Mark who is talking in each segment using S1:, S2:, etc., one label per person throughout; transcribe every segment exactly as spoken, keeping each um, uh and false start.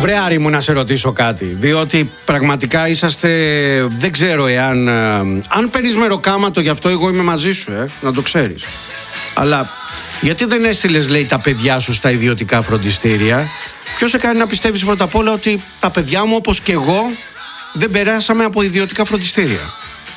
S1: Βρε Άρη μου, να σε ρωτήσω κάτι. Διότι πραγματικά είσαστε. Δεν ξέρω εάν. Αν παίρνεις μεροκάματο, γι' αυτό εγώ είμαι μαζί σου, ε, να το ξέρεις. Αλλά γιατί δεν έστειλες, λέει, τα παιδιά σου στα ιδιωτικά φροντιστήρια? Ποιος σε κάνει να πιστεύεις πρώτα απ' όλα ότι τα παιδιά μου, όπως και εγώ, δεν περάσαμε από ιδιωτικά φροντιστήρια?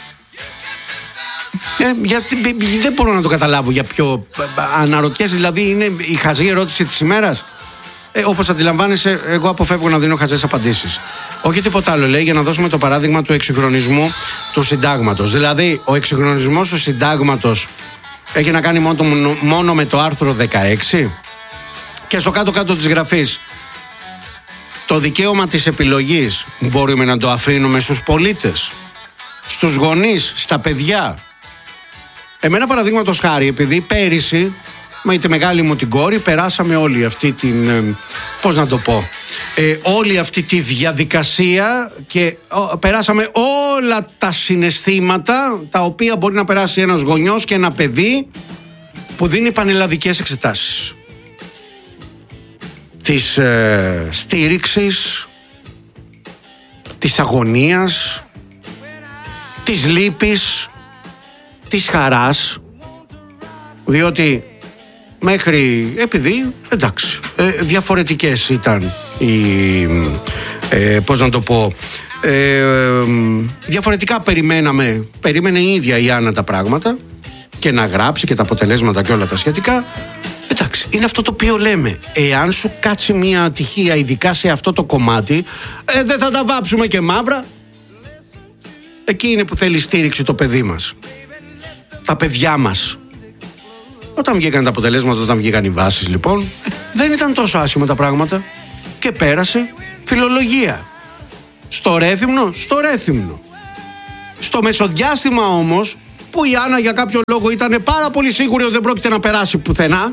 S1: Ε, γιατί δεν μπορώ να το καταλάβω για ποιο. Αναρωτιέσαι, δηλαδή, είναι η χαζή ερώτηση της ημέρας. Ε, όπως αντιλαμβάνεσαι, εγώ αποφεύγω να δίνω χαζές απαντήσεις. Όχι τίποτα άλλο, λέει, για να δώσουμε το παράδειγμα του εξυγχρονισμού του συντάγματος. Δηλαδή, ο εξυγχρονισμός του συντάγματος έχει να κάνει μόνο, μόνο με το άρθρο δεκαέξι. Και στο κάτω-κάτω της γραφής, το δικαίωμα της επιλογής μπορούμε να το αφήνουμε στους πολίτες, στους γονείς, στα παιδιά. Εμένα, παραδείγματος χάρη, επειδή πέρυσι με τη μεγάλη μου την κόρη περάσαμε όλη αυτή την, ε, πώς να το πω, ε, όλη αυτή τη διαδικασία και ο, περάσαμε όλα τα συναισθήματα τα οποία μπορεί να περάσει ένας γονιός και ένα παιδί που δίνει πανελλαδικές εξετάσεις. Της ε, στήριξης, της αγωνίας, της λύπης, της χαράς, διότι μέχρι, επειδή, εντάξει, ε, διαφορετικές ήταν οι, ε, πώς να το πω, ε, διαφορετικά περιμέναμε, περίμενε η ίδια η Άννα τα πράγματα και να γράψει και τα αποτελέσματα και όλα τα σχετικά. Εντάξει, είναι αυτό το οποίο λέμε. Εάν σου κάτσει μια ατυχία, ειδικά σε αυτό το κομμάτι, ε, δεν θα τα βάψουμε και μαύρα. Εκεί είναι που θέλει στήριξη το παιδί μας, τα παιδιά μας. Όταν βγήκαν τα αποτελέσματα, όταν βγήκαν οι βάσεις, λοιπόν, δεν ήταν τόσο άσχημα τα πράγματα. Και πέρασε φιλολογία. Στο Ρέθυμνο, στο Ρέθυμνο. Στο μεσοδιάστημα όμως, που η Άννα για κάποιο λόγο ήταν πάρα πολύ σίγουρη ότι δεν πρόκειται να περάσει πουθενά,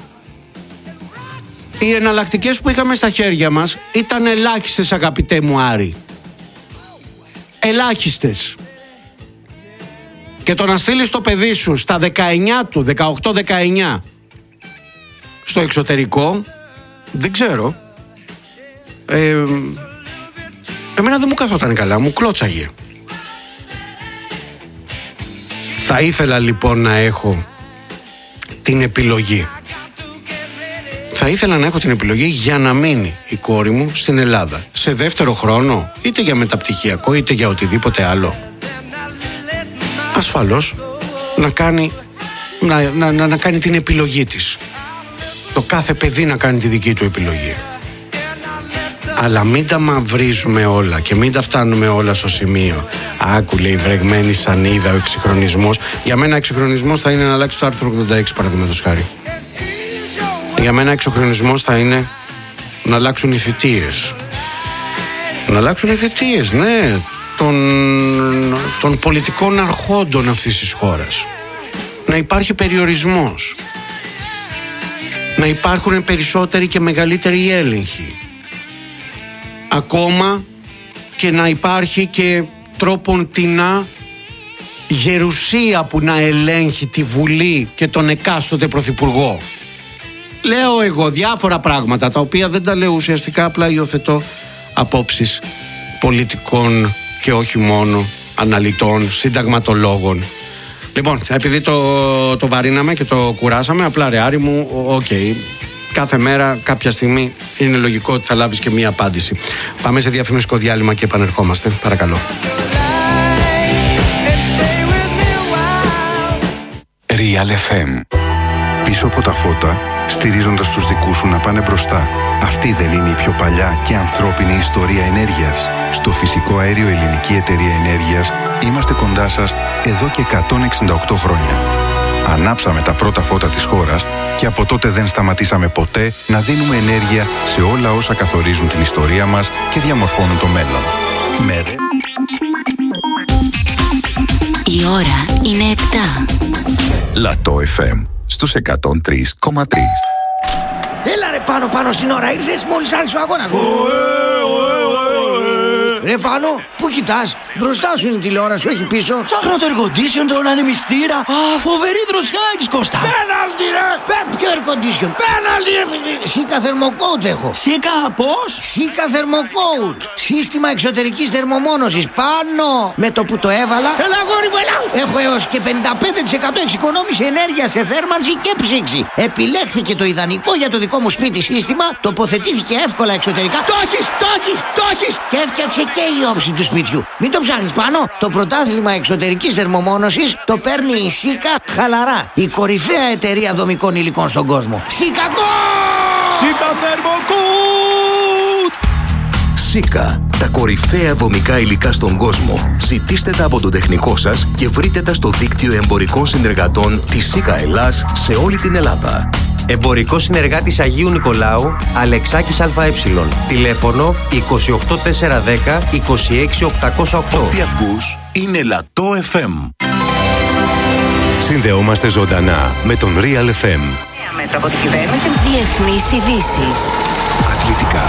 S1: οι εναλλακτικές που είχαμε στα χέρια μας ήταν ελάχιστες, αγαπητέ μου Άρη. Ελάχιστες. Και το να στείλεις το παιδί σου στα δεκαεννιά του, δεκαοκτώ δεκαεννιά, στο εξωτερικό, δεν ξέρω. Ε, εμένα δεν μου καθόταν καλά, μου κλώτσαγε. Θα ήθελα λοιπόν να έχω την επιλογή. Θα ήθελα να έχω την επιλογή για να μείνει η κόρη μου στην Ελλάδα. Σε δεύτερο χρόνο, είτε για μεταπτυχιακό, είτε για οτιδήποτε άλλο. Ασφαλώς να κάνει, να, να, να, να κάνει την επιλογή της. Το κάθε παιδί να κάνει τη δική του επιλογή. Αλλά μην τα μαυρίζουμε όλα και μην τα φτάνουμε όλα στο σημείο. Άκου, λέει, βρεγμένη σανίδα ο εξυγχρονισμός. Για μένα εξυγχρονισμός θα είναι να αλλάξει το άρθρο ογδόντα έξι, παραδείγματος χάρη. Για μένα εξυγχρονισμός θα είναι να αλλάξουν οι θητείες. Να αλλάξουν οι θητείες, ναι, των, των πολιτικών αρχόντων αυτής της χώρας. Να υπάρχει περιορισμός. Να υπάρχουν περισσότεροι και μεγαλύτεροι έλεγχοι. Ακόμα και να υπάρχει και τρόπον τεινά γερουσία που να ελέγχει τη Βουλή και τον εκάστοτε πρωθυπουργό. Λέω εγώ διάφορα πράγματα τα οποία δεν τα λέω ουσιαστικά, απλά υιοθετώ απόψεις πολιτικών και όχι μόνο αναλυτών, συνταγματολόγων. Λοιπόν, επειδή το, το βαρύναμε και το κουράσαμε, απλά ρε Άρη μου, οκ, okay, κάθε μέρα κάποια στιγμή είναι λογικό ότι θα λάβεις και μία απάντηση. Πάμε σε διαφημιστικό διάλειμμα και επανερχόμαστε, παρακαλώ.
S2: Real εφ εμ. Πίσω από τα φώτα, στηρίζοντας τους δικούς σου να πάνε μπροστά. Αυτή δεν είναι η πιο παλιά και ανθρώπινη ιστορία ενέργειας? Στο Φυσικό Αέριο Ελληνική Εταιρεία Ενέργειας είμαστε κοντά σας εδώ και εκατόν εξήντα οκτώ χρόνια. Ανάψαμε τα πρώτα φώτα της χώρας και από τότε δεν σταματήσαμε ποτέ να δίνουμε ενέργεια σε όλα όσα καθορίζουν την ιστορία μας και διαμορφώνουν το μέλλον. Μέρε.
S3: Η ώρα είναι επτά.
S2: Λατό εφ εμ στους εκατόν τρία κόμμα τρία.
S4: Έλα ρε πάνω πάνω στην ώρα, ήρθες μόλις άρχισε ο αγώνας. Ρε Πάνο, πού κοιτάς? Μπροστά σου είναι η τηλεόραση, όχι πίσω.
S5: Ψάχνω το air condition, τον ανεμιστήρα. Α, φοβερή δροσιά έχεις, Κώστα.
S4: Πέναλτι ρε! Πέ, ποιο air condition? Πέναλτι ρε! Σίκα θερμοκόουτ έχω.
S5: Σίκα πώς?
S4: Σίκα θερμοκόουτ. Σύστημα εξωτερικής θερμομόνωσης. Πάνω! Με το που το έβαλα. Έλα γόρι μου, έλα! Έχω έως και πενήντα πέντε τοις εκατό εξοικονόμηση ενέργεια σε θέρμανση και ψήξη. Επιλέχθηκε το ιδανικό για το δικό μου σπίτι σύστημα. Τοποθετήθηκε εύκολα εξωτερικά. Το έχεις, το έχεις, το έχεις! Και έφτιαξε και η όψη του σπιτιού. Μην το ψάχνεις πάνω. Το πρωτάθλημα εξωτερικής θερμομόνωσης το παίρνει η Σίκα χαλαρά. Η κορυφαία εταιρεία δομικών υλικών στον κόσμο. Σίκα Γκο!
S5: Σίκα θερμοκούτ!
S6: Σίκα, τα κορυφαία δομικά υλικά στον κόσμο. Ζητήστε τα από τον τεχνικό σας και βρείτε τα στο δίκτυο εμπορικών συνεργατών της Σίκα Ελλάς σε όλη την Ελλάδα.
S7: Εμπορικό συνεργάτης Αγίου Νικολάου, Αλεξάκης ΑΕ. Τηλέφωνο είκοσι οκτώ τετρακόσια δέκα είκοσι έξι οκτακόσια οκτώ.
S8: Ό,τι ακούς είναι Λατό εφ εμ.
S2: Συνδεόμαστε ζωντανά με τον Real εφ εμ.
S3: Διεθνείς ειδήσεις.
S2: Αθλητικά.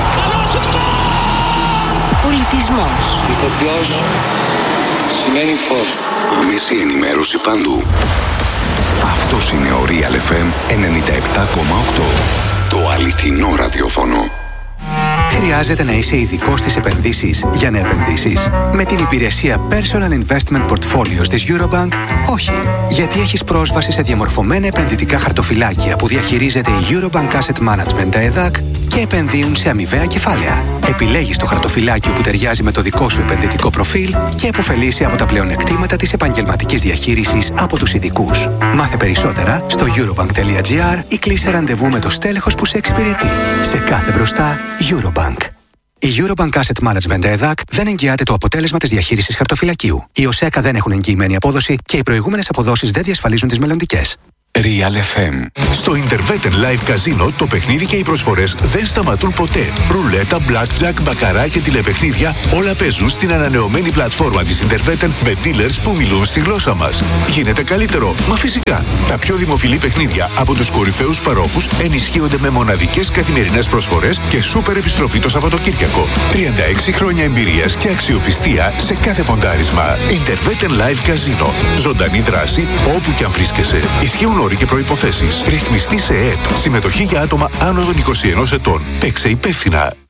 S3: Πολιτισμός.
S9: Ηθοποιός σημαίνει φως.
S2: Άμεση ενημέρωση παντού. Αυτός είναι ο Real εφ εμ ενενήντα επτά κόμμα οκτώ. Το αληθινό ραδιόφωνο. Χρειάζεται να είσαι ειδικός στις επενδύσεις για να επενδύσεις? Με την υπηρεσία Personal Investment Portfolios της Eurobank, όχι. Γιατί έχεις πρόσβαση σε διαμορφωμένα επενδυτικά χαρτοφυλάκια που διαχειρίζεται η Eurobank Asset Management ΕΔΑΚ και επενδύουν σε αμοιβαία κεφάλαια. Επιλέγεις το χαρτοφυλάκιο που ταιριάζει με το δικό σου επενδυτικό προφίλ και επωφελείσαι από τα πλεονεκτήματα της επαγγελματικής διαχείρισης από τους ειδικούς. Μάθε περισσότερα στο eurobank.gr ή κλείσε ραντεβού με το στέλεχος που σε εξυπηρετεί. Σε κάθε μπροστά, Eurobank. Η Eurobank Asset Management ΕΔΑΚ δεν εγγυάται το αποτέλεσμα της διαχείρισης χαρτοφυλακίου. Οι ΟΣΕΚΑ δεν έχουν εγγυημένη απόδοση και οι προηγούμενες αποδόσεις δεν διασφαλίζουν τις μελλοντικές. Real εφ εμ.
S8: Στο Intervetten Live Casino το παιχνίδι και οι προσφορές δεν σταματούν ποτέ. Ρουλέτα, blackjack, μπακαρά και τηλεπαιχνίδια όλα παίζουν στην ανανεωμένη πλατφόρμα της Intervetten με dealers που μιλούν στη γλώσσα μας. Γίνεται καλύτερο, μα φυσικά. Τα πιο δημοφιλή παιχνίδια από τους κορυφαίους παρόχους ενισχύονται με μοναδικές καθημερινές προσφορές και σούπερ επιστροφή το Σαββατοκύριακο. τριάντα έξι χρόνια εμπειρίας και αξιοπιστία σε κάθε ποντάρισμα. Intervetten Live Casino. Ζωντανή δράση όπου και αν βρίσκεσαι. Ισχύουν όροι και προϋποθέσεις. Ρυθμιστή σε ΕΕΠ. Συμμετοχή για άτομα άνω των είκοσι ενός ετών. Παίξε υπεύθυνα.